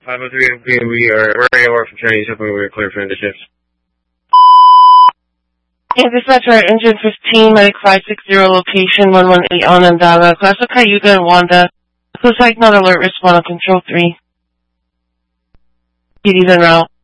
503, okay, we're AOR from Chinese, hoping we're clear for end of shift. Yeah, dispatcher, engine 15, medic 560, location 118 Onondaga, class of Cayuga and Wanda. Suicide not alert, respond on control 3. PD's en route.